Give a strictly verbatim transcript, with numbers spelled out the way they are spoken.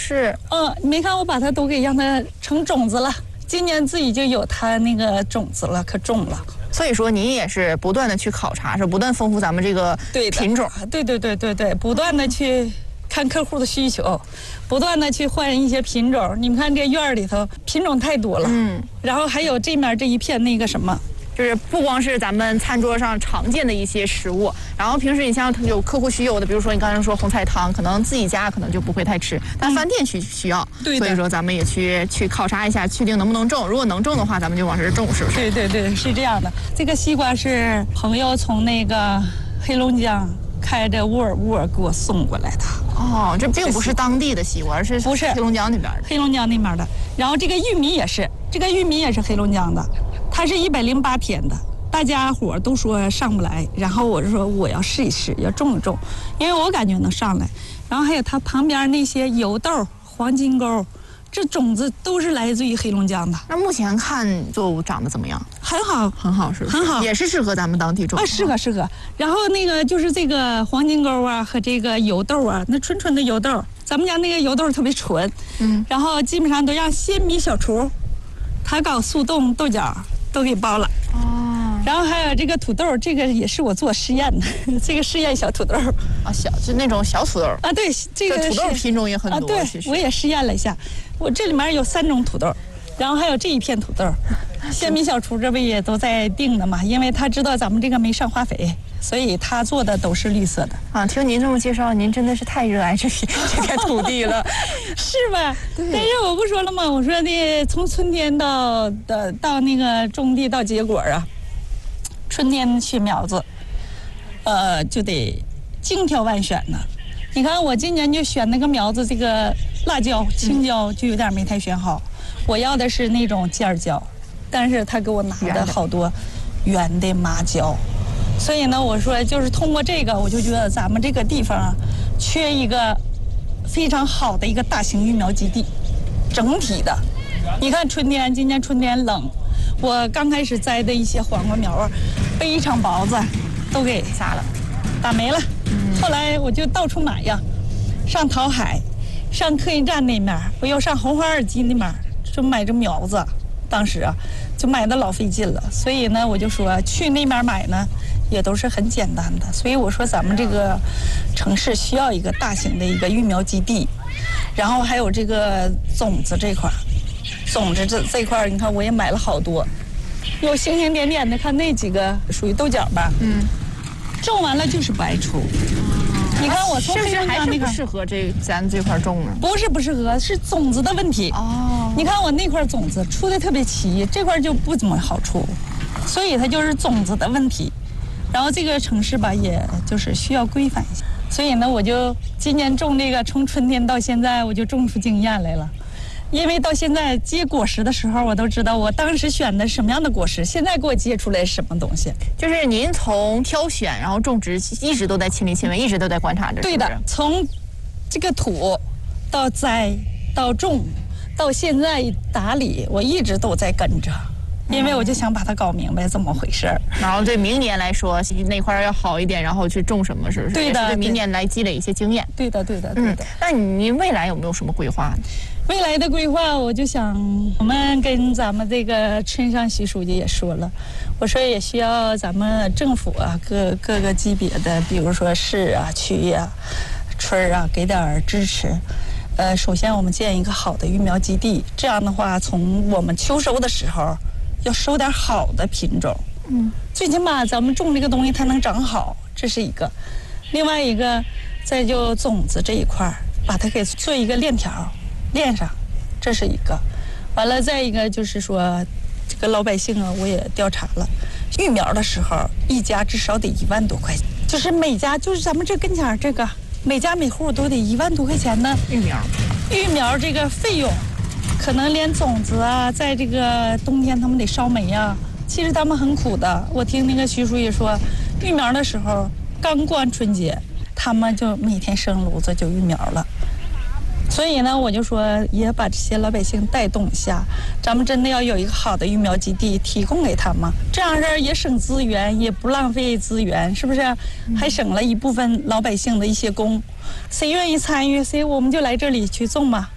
是， 嗯，没看我把它都给让它成种子了，今年自己就有它那个种子了，可种了。 所以说您也是不断的去考察，是不断丰富咱们这个品种。 对对对对对，不断的去看客户的需求，不断的去换一些品种。你们看这院里头品种太多了，嗯，然后还有这面这一片那个什么。 就是不光是咱们餐桌上常见的一些食物，然后平时你像有客户需有的，比如说你刚才说红菜汤，可能自己家可能就不会太吃，但饭店需需要， 对， 所以说咱们也去去考察一下，确定能不能种。如果能种的话，咱们就往这种，是不是？ 对对对，是这样的。这个西瓜是朋友从那个黑龙江开着沃尔沃给我送过来的。 哦，这并不是当地的西瓜，而是不是黑龙江那边的。 黑龙江那边的。然后这个玉米也是，这个玉米也是黑龙江的。它是一百零八天的，大家伙都说上不来，然后我就说我要试一试，要种一种，因为我感觉能上来。然后还有它旁边那些油豆、黄金钩，这种子都是来自于黑龙江的。 那目前看作物长得怎么样？ 很好， 很好，是不是？ 很好， 也是适合咱们当地种啊，适合适合。然后那个就是这个黄金钩啊和这个油豆啊，那纯纯的油豆，咱们家那个油豆特别纯，嗯，然后基本上都让鲜米小厨，他搞速冻豆角。都给包了哦，然后还有这个土豆，这个也是我做实验的，这个实验小土豆啊，小就那种小土豆啊，对，这个土豆品种也很多， 啊，对，我也实验了一下，我这里面有三种土豆，然后还有这一片土豆，鲜米小厨这不也都在定的嘛，因为他知道咱们这个没上化肥，所以他做的都是绿色的啊。听您这么介绍，您真的是太热爱这片这片土地了， 是吧？但是我不说了吗？我说的从春天到到到那个种地到结果啊，春天选苗子，呃，就得精挑万选呢。你看我今年就选那个苗子，这个辣椒、青椒就有点没太选好，我要的是那种尖椒，但是他给我拿的好多圆的麻椒。所以呢，我说就是通过这个，我就觉得咱们这个地方啊，缺一个非常好的一个大型育苗基地，整体的。你看春天，今年春天冷，我刚开始栽的一些黄瓜苗啊，被一场雹子都给撒了， 打没了。嗯、后来我就到处买呀，上淘海，上客运站那面，我又上红花二基那面，就买这苗子。当时啊，就买的老费劲了，所以呢，我就说去那边买呢，也都是很简单的。所以我说咱们这个城市需要一个大型的一个育苗基地，然后还有这个种子这块，种子这这块，你看我也买了好多，有星星点点的，看那几个属于豆角吧，嗯，种完了就是不爱出。你看我从黑龙江那块适合这咱这块种呢？ 不是不适合，是种子的问题。哦，你看我那块种子出的特别齐，这块就不怎么好出，所以它就是种子的问题。然后这个城市吧，也就是需要规范一下。所以呢，我就今年种这个，从春天到现在，我就种出经验来了。因为到现在结果实的时候，我都知道我当时选的什么样的果实，现在给我结出来什么东西。 就是您从挑选，然后种植，一直都在亲力亲为，一直都在观察着。 对的，从这个土到栽到种，到现在打理，我一直都在跟着。因为我就想把它搞明白怎么回事儿， 然后对明年来说那块要好一点，然后去种什么，是不是？ 对的， 对明年来积累一些经验。 对的，对的，对的。嗯， 那您未来有没有什么规划呢？ 未来的规划，我就想，我们跟咱们这个村上徐书记也说了，我说也需要咱们政府啊，各各个级别的，比如说市啊、区呀、村啊，给点支持。呃，首先我们建一个好的育苗基地，这样的话，从我们秋收的时候。要收点好的品种，嗯，最起码咱们种这个东西它能长好，这是一个。另外一个，再就种子这一块把它给做一个链条，链上，这是一个。完了，再一个就是说，这个老百姓啊，我也调查了，育苗的时候一家至少得一万多块钱，就是每家就是咱们这跟前这个每家每户都得一万多块钱呢。 育苗， 育苗这个费用。可能连种子啊，在这个冬天他们得烧煤啊，其实他们很苦的。我听那个徐书记说，育苗的时候刚过完春节，他们就每天生炉子就育苗了。所以呢，我就说也把这些老百姓带动一下，咱们真的要有一个好的育苗基地提供给他们，这样式也省资源，也不浪费资源，是不是？还省了一部分老百姓的一些工。谁愿意参与，谁我们就来这里去种嘛。